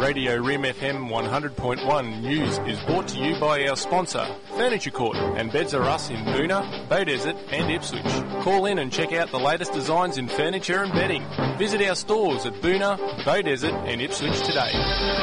Radio Rim FM 100.1 News is brought to you by our sponsor, Furniture Court, and Beds Are Us in Boonah, Beaudesert and Ipswich. Call in and check out the latest designs in furniture and bedding. Visit our stores at Boonah, Beaudesert and Ipswich today.